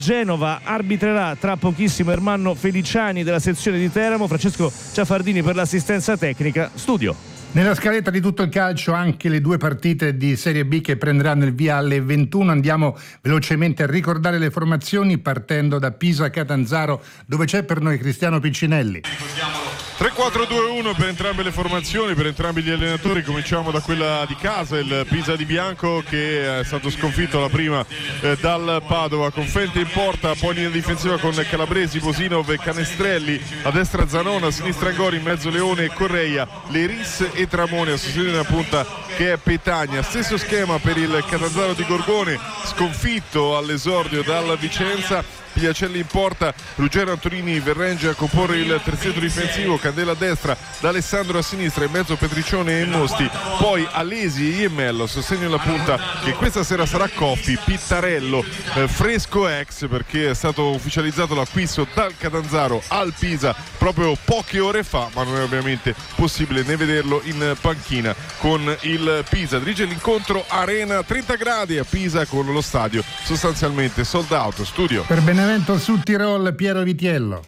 Genova arbitrerà tra pochissimo Ermanno Feliciani della sezione di Teramo, Francesco Ciafardini per l'assistenza tecnica. Studio. Nella scaletta di tutto il calcio anche le due partite di Serie B che prenderanno il via alle 21. Andiamo velocemente a ricordare le formazioni partendo da Pisa-Catanzaro, dove c'è per noi Cristiano Piccinelli. 3-4-2-1 per entrambe le formazioni, per entrambi gli allenatori. Cominciamo da quella di casa, il Pisa di Bianco, che è stato sconfitto alla prima dal Padova, con Fente in porta, poi linea difensiva con Calabresi, Bosinov e Canestrelli, a destra Zanona, a sinistra Angori, in mezzo Leone e Correia, Leris e Tramone a sostenere una punta che è Petagna. Stesso schema per il Catanzaro di Gorgone, sconfitto all'esordio dal Vicenza. Piacelli in porta, Ruggero, Antonini, Verrenge a comporre il terzetto difensivo, Candela a destra, D'Alessandro a sinistra, in mezzo Petriccione e Mosti, poi Alesi e Iemmello, sostegno alla punta che questa sera sarà Coffi, Pittarello, fresco ex, perché è stato ufficializzato l'acquisto dal Catanzaro al Pisa proprio poche ore fa, ma non è ovviamente possibile né vederlo in panchina con il Pisa. Dirige l'incontro Arena 30 gradi a Pisa, con lo stadio sostanzialmente sold out. Studio. Per Benevento Sud Tirol, Piero Vitiello.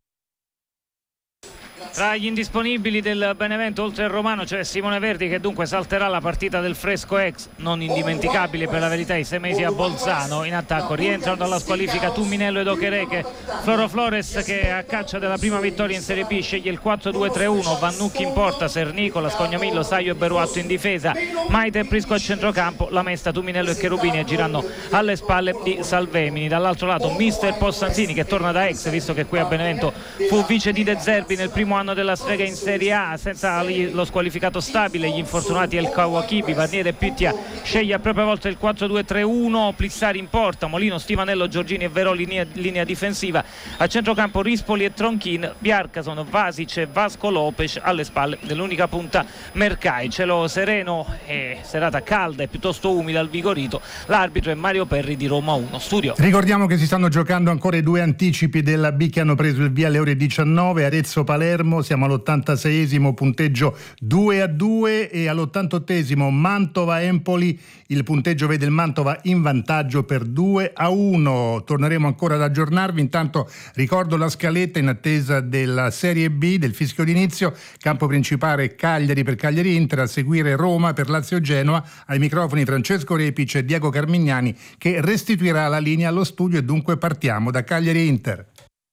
Tra gli indisponibili del Benevento, oltre al romano, c'è Simone Verdi, che dunque salterà la partita del fresco ex, non indimenticabile per la verità, i 6 mesi a Bolzano. In attacco rientrano dalla squalifica Tumminello ed Okereke, Floro Flores, che a caccia della prima vittoria in Serie B sceglie il 4-2-3-1, Vannucchi in porta, Sernicola, Scognamillo, Saio e Beruatto in difesa, Maite e Prisco a centrocampo, la mesta Tumminello e Cherubini aggiranno alle spalle di Salvemini. Dall'altro lato mister Possanzini, che torna da ex, visto che qui a Benevento fu vice di De Zerbi nel primo anno della Strega in Serie A, senza lo squalificato stabile, gli infortunati El Kawakibi, Varniere e Pittia, sceglie a propria volta il 4-2-3-1, Plissari in porta, Molino, Stivanello, Giorgini e Verò linea difensiva, a centrocampo Rispoli e Tronchin, Bjarkason, Vasic e Vasco Lopez alle spalle dell'unica punta Mercai. Cielo sereno e serata calda e piuttosto umida al Vigorito, l'arbitro è Mario Perri di Roma 1. Studio. Ricordiamo che si stanno giocando ancora i due anticipi della B che hanno preso il via alle ore 19, Arezzo-Palermo, siamo all'86esimo, punteggio 2-2, e all'88esimo Mantova-Empoli, il punteggio vede il Mantova in vantaggio per 2-1. Torneremo ancora ad aggiornarvi, intanto ricordo la scaletta in attesa della Serie B, del fischio d'inizio. Campo principale Cagliari per Cagliari-Inter, a seguire Roma per Lazio-Genoa, ai microfoni Francesco Repic e Diego Carmignani, che restituirà la linea allo studio, e dunque partiamo da Cagliari-Inter,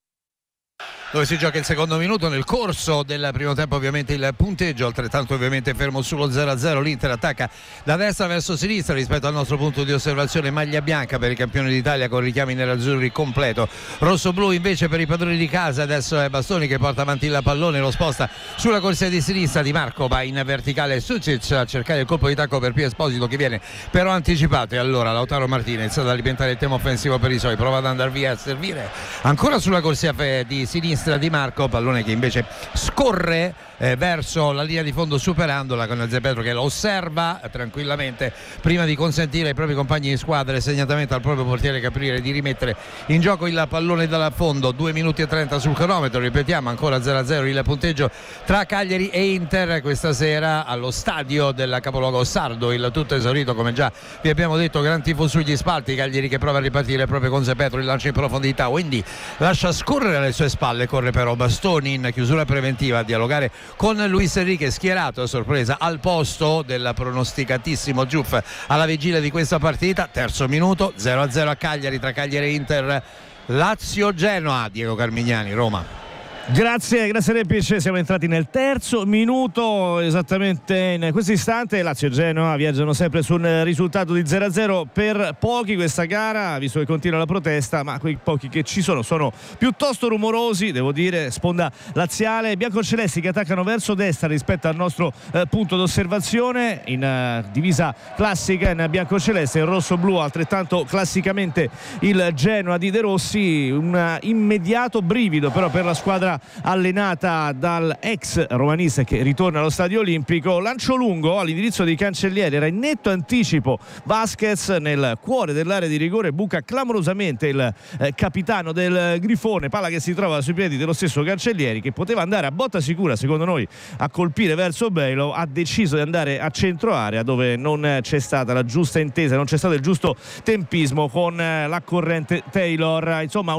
dove si gioca il secondo minuto. Nel corso del primo tempo ovviamente il punteggio altrettanto ovviamente fermo sullo 0-0. L'Inter attacca da destra verso sinistra rispetto al nostro punto di osservazione, maglia bianca per i campioni d'Italia con richiami nerazzurri completo, rosso-blu invece per i padroni di casa. Adesso è Bastoni che porta avanti il pallone, lo sposta sulla corsia di sinistra, Di Marco va in verticale, Sucic a cercare il colpo di tacco per Pio Esposito, che viene però anticipato, e allora Lautaro Martinez ad alimentare il tema offensivo per i suoi, prova ad andare via a servire ancora sulla corsia di sinistra Di Marco, pallone che invece scorre verso la linea di fondo superandola, con Zé Pedro che lo osserva tranquillamente prima di consentire ai propri compagni di squadra e segnatamente al proprio portiere Capriere di rimettere in gioco il pallone dal fondo. 2 minuti e 30 sul cronometro, ripetiamo ancora 0-0 il punteggio tra Cagliari e Inter questa sera allo stadio del capoluogo sardo, il tutto esaurito come già vi abbiamo detto, gran tifo sugli spalti, Cagliari che prova a ripartire proprio con Zé Pedro, il lancio in profondità, Wendy lascia scorrere alle sue spalle, corre però Bastoni in chiusura preventiva a dialogare con Luis Enrique, schierato a sorpresa al posto del pronosticatissimo Giuff alla vigilia di questa partita. Terzo minuto, 0-0 a Cagliari, tra Cagliari e Inter. Lazio-Genoa, Diego Carmignani, Roma. Grazie Repic, siamo entrati nel terzo minuto, esattamente in questo istante Lazio e Genoa viaggiano sempre sul risultato di 0-0. Per pochi questa gara, visto che continua la protesta, ma quei pochi che ci sono piuttosto rumorosi, devo dire, sponda laziale. Biancocelesti che attaccano verso destra rispetto al nostro punto d'osservazione, in divisa classica in biancoceleste, il rosso-blu altrettanto classicamente il Genoa di De Rossi. Un immediato brivido però per la squadra allenata dal ex romanista che ritorna allo Stadio Olimpico. Lancio lungo all'indirizzo di Cancellieri, era in netto anticipo Vasquez nel cuore dell'area di rigore, buca clamorosamente il capitano del Grifone, palla che si trova sui piedi dello stesso Cancellieri, che poteva andare a botta sicura secondo noi a colpire verso Bailo, ha deciso di andare a centro area dove non c'è stata la giusta intesa, non c'è stato il giusto tempismo con l'accorrente Taylor. Insomma